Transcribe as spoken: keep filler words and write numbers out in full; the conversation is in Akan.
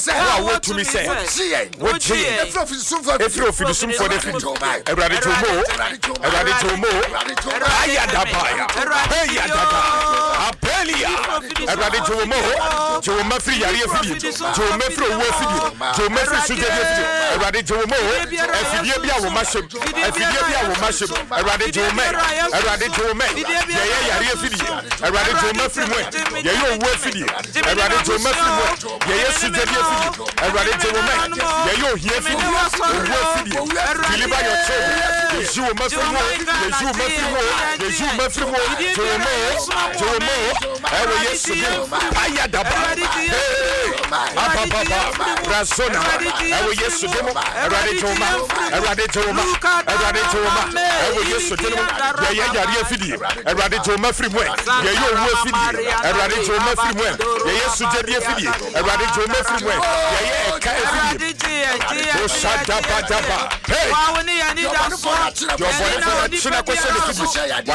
Wa wo to me say. Wo ji. Efri ofidusum for the film. Everybody to mo. Everybody to mo. Aya da baya. Hey ya da da. Apelia. Everybody to mo. Jo mafri yare afidi. Jo mafri owo afidi. Jo mafri suje afidi. Everybody to mo. Afidi bia wo mashem. Afidi bia wo mashem. Everybody to me. Everybody to me. Ye ye yare afidi. Everybody to mafri mo. Ye ye owo afidi. Everybody to mafri mo. Ye ye suje afidi. Everybody to me. Ye ye ohie afidi. Owo afidi. Deliver your children. Yesu mafri mo. Yesu mafri mo. Yesu mafri mo. To mo. To mo. Ewe Yesu aya daba. Aba baba. Razona. Ewe Yesu demo. Erade toma. Erade toma. Erade toma. Ewe Yesu demo. Ye ye yare afidi. Erade toma firi mo. Ye ye owo afidi. Erade toma firi mo. Ye ye suje afidi. Erade toma firi mo. Ye ye eka afidi. O shada daba. Hey. Your boy for china kwese afidi.